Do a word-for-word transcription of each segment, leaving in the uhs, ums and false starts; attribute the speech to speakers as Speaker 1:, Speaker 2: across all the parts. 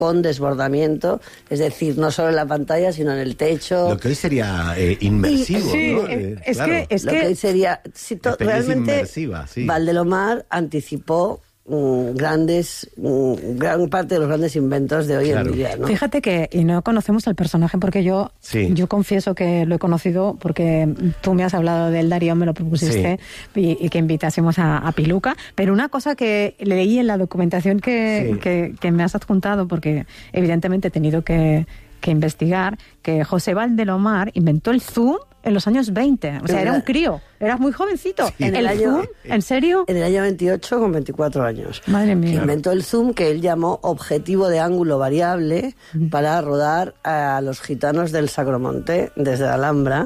Speaker 1: con desbordamiento, es decir, no solo en la pantalla, sino en el techo.
Speaker 2: Lo que hoy sería eh, inmersivo,
Speaker 1: y, sí,
Speaker 2: ¿no?
Speaker 1: Eh,
Speaker 2: es
Speaker 1: claro.
Speaker 2: que,
Speaker 1: es Lo que, que hoy sería... Si to, realmente,
Speaker 2: sí.
Speaker 1: Valdelomar anticipó mm, grandes, mm, gran parte de los grandes inventos de hoy claro. en día, ¿no?
Speaker 3: Fíjate que, y no conocemos al personaje, porque yo, sí. yo confieso que lo he conocido porque tú me has hablado del Darío, me lo propusiste, sí. y, y que invitásemos a, a Piluca, pero una cosa que leí en la documentación que, sí. que, que me has adjuntado, porque evidentemente he tenido que, que investigar, que José Valdelomar inventó el zoom en los años veinte, o sea, era un crío, era muy jovencito. Sí. En el, el año, zoom, ¿en serio?
Speaker 1: En el año veintiocho, con veinticuatro años.
Speaker 3: Madre mía.
Speaker 1: Inventó el zoom, que él llamó objetivo de ángulo variable, mm. para rodar a los gitanos del Sacromonte desde la Alhambra,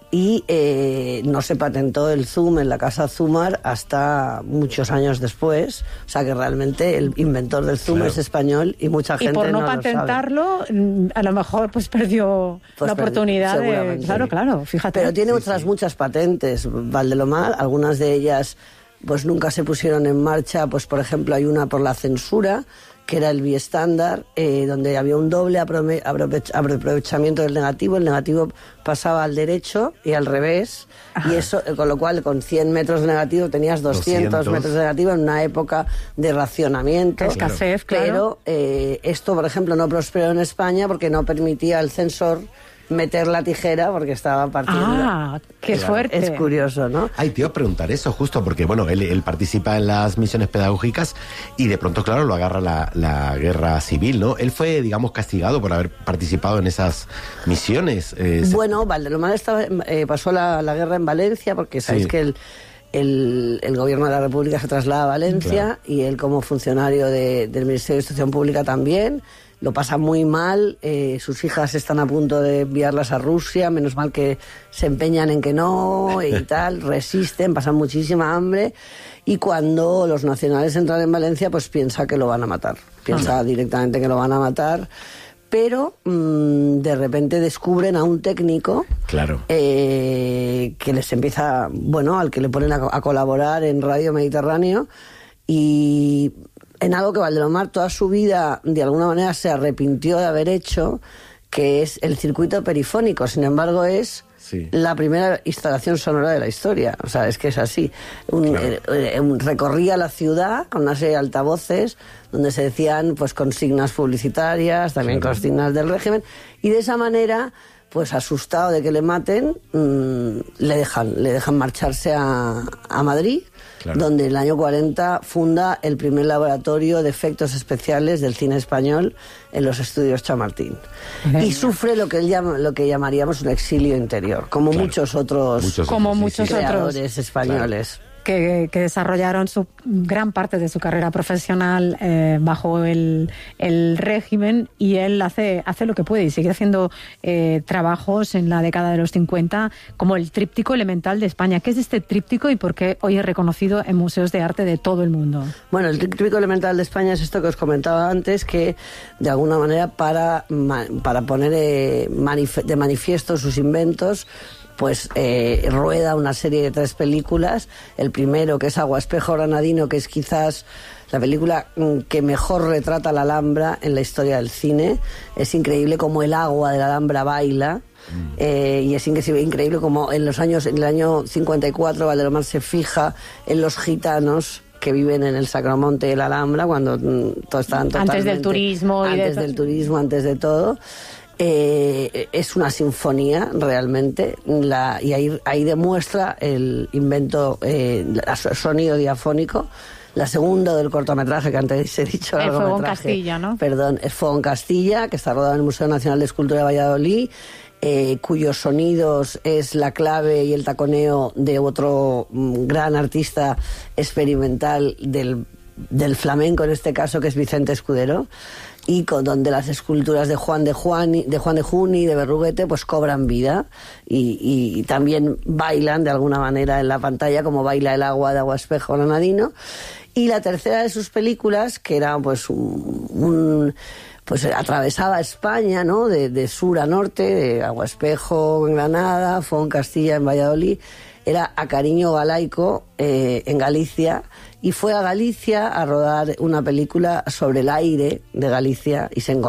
Speaker 1: y eh, no se patentó el zoom en la casa Zumar hasta muchos años después, o sea que realmente el inventor del zoom claro. es español y mucha gente no lo sabe.
Speaker 3: Y por no patentarlo, a lo mejor pues perdió pues la oportunidad perdió, de... Claro, claro, fíjate.
Speaker 1: Pero tiene
Speaker 3: sí,
Speaker 1: otras
Speaker 3: sí.
Speaker 1: muchas patentes, Valdelomar, algunas de ellas pues nunca se pusieron en marcha, pues por ejemplo hay una por la censura, que era el biestándar, eh, donde había un doble aprove- aprovech- aprovechamiento del negativo, el negativo pasaba al derecho y al revés, Ajá. y eso, con lo cual con cien metros de negativo tenías doscientos, doscientos metros de negativo en una época de racionamiento.
Speaker 3: Escasez, claro.
Speaker 1: Pero eh, esto, por ejemplo, no prosperó en España porque no permitía al censor meter la tijera porque estaba partiendo.
Speaker 3: Ah, qué claro. suerte.
Speaker 1: Es curioso, ¿no?
Speaker 2: Ay, te iba a preguntar eso justo porque, bueno, él, él participa en las misiones pedagógicas y de pronto, claro, lo agarra la, la guerra civil, ¿no? Él fue, digamos, castigado por haber participado en esas misiones. Eh,
Speaker 1: bueno, Valdelomar estaba, eh, pasó la, la guerra en Valencia porque sabéis sí. que el El, el gobierno de la República se traslada a Valencia, claro. y él como funcionario de, del Ministerio de Instrucción Pública también, lo pasa muy mal, eh, sus hijas están a punto de enviarlas a Rusia, menos mal que se empeñan en que no y tal, resisten, pasan muchísima hambre, y cuando los nacionales entran en Valencia pues piensa que lo van a matar, piensa ah, no. directamente que lo van a matar. Pero mmm, de repente descubren a un técnico
Speaker 2: claro.
Speaker 1: eh, que les empieza, bueno, al que le ponen a, a colaborar en Radio Mediterráneo, y en algo que Valdelomar toda su vida de alguna manera se arrepintió de haber hecho, que es el circuito perifónico. Sin embargo, es sí. la primera instalación sonora de la historia. O sea, es que es así. Un, claro. eh, eh, recorría la ciudad con una serie de altavoces donde se decían pues consignas publicitarias, también claro. consignas del régimen, y de esa manera, pues asustado de que le maten, mmm, le dejan, le dejan marcharse a, a Madrid, claro. donde en el año cuarenta funda el primer laboratorio de efectos especiales del cine español en los estudios Chamartín. Uh-huh. Y sufre lo que él llama, lo que llamaríamos un exilio interior, como claro. muchos otros,
Speaker 3: muchos como otros, muchos
Speaker 1: creadores
Speaker 3: otros
Speaker 1: españoles.
Speaker 3: Claro. Que, que desarrollaron su gran parte de su carrera profesional eh, bajo el, el régimen, y él hace, hace lo que puede y sigue haciendo eh, trabajos en la década de los cincuenta, como el tríptico elemental de España. ¿Qué es este tríptico y por qué hoy es reconocido en museos de arte de todo el mundo?
Speaker 1: Bueno, el tríptico elemental de España es esto que os comentaba antes, que de alguna manera para, para poner eh, manif- de manifiesto sus inventos, pues eh, rueda una serie de tres películas. El primero, que es Agua Espejo Granadino, que es quizás la película que mejor retrata la Alhambra en la historia del cine. Es increíble cómo el agua de la Alhambra baila, mm. eh, y es increíble, increíble cómo en los años, en el año cincuenta y cuatro Valdelomar se fija en los gitanos que viven en el Sacromonte de la Alhambra, cuando mm, todo estaban totalmente...
Speaker 3: Antes del turismo.
Speaker 1: Antes
Speaker 3: y de
Speaker 1: del turismo, antes de todo. Eh, es una sinfonía realmente, la, y ahí, ahí demuestra el invento, eh, el sonido diafónico. La segunda del cortometraje que antes he dicho,
Speaker 3: el Fuego en Castilla, ¿no?
Speaker 1: Perdón, es Fuego en Castilla, que está rodado en el Museo Nacional de Escultura de Valladolid, eh, cuyos sonidos es la clave y el taconeo de otro mm, gran artista experimental del, del flamenco, en este caso, que es Vicente Escudero, y con donde las esculturas de Juan de Juan de Juan de Juni y de Berruguete pues cobran vida y, y, y también bailan de alguna manera en la pantalla, como baila el agua de Agua Espejo Granadino. Y la tercera de sus películas, que era pues un, un pues atravesaba España, ¿no? De, de sur a norte, de Agua Espejo en Granada, Fuego en Castilla en Valladolid, era A Cariño Galaico eh, en Galicia, y fue a Galicia a rodar una película sobre el aire de Galicia y se encontró